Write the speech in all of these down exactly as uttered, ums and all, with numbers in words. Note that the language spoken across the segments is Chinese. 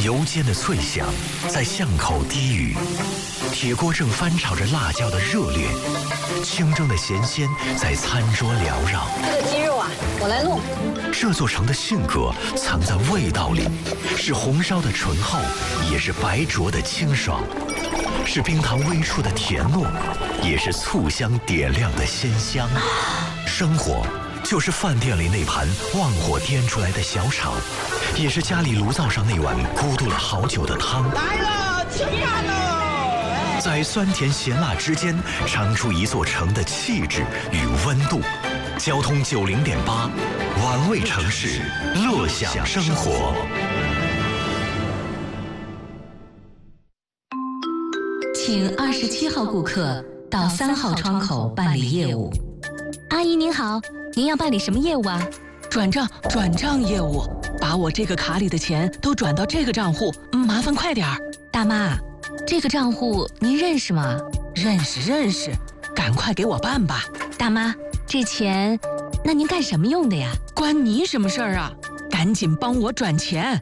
油煎的脆响在巷口低语，铁锅正翻炒着辣椒的热烈，清蒸的咸鲜在餐桌缭绕。 这个鸡肉啊，我来弄。 这座城的性格藏在味道里，是红烧的醇厚，也是白灼的清爽，是冰糖微触的甜糯，也是醋香点亮的鲜香。生活就是饭店里那盘旺火颠出来的小炒，也是家里炉灶上那碗咕嘟了好久的汤。 来了，吃饭喽！ 在酸甜咸辣之间，尝出一座城的气质与温度。交通九零点八，玩味城市，乐享生活。 请二十七号顾客到三号窗口办理业务。阿姨您好，您要办理什么业务啊？ 转账，转账业务，把我这个卡里的钱都转到这个账户，麻烦快点儿。 大妈，这个账户您认识吗？ 认识认识，赶快给我办吧。 大妈，这钱，那您干什么用的呀？ 关你什么事儿啊？赶紧帮我转钱。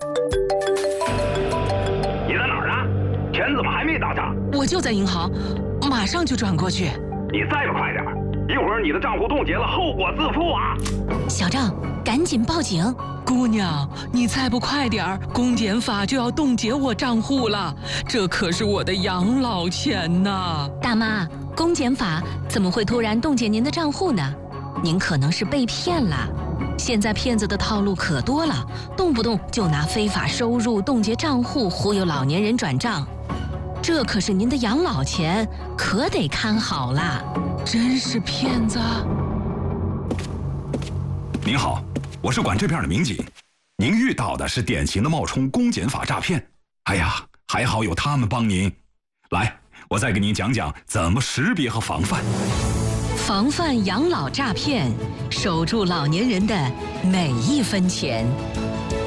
你在哪儿啊？钱怎么还没到账？ 我就在银行，马上就转过去。 你再不快点，一会儿你的账户冻结了，后果自负啊！ 小张，赶紧报警！ 姑娘，你再不快点儿，公检法就要冻结我账户了，这可是我的养老钱呐！ 大妈，公检法怎么会突然冻结您的账户呢？您可能是被骗了。现在骗子的套路可多了，动不动就拿非法收入冻结账户忽悠老年人转账，这可是您的养老钱，可得看好了。 真是骗子！ 您好，我是管这片的民警，您遇到的是典型的冒充公检法诈骗。哎呀，还好有他们帮您。来，我再给您讲讲怎么识别和防范。 防范养老诈骗，守住老年人的每一分钱。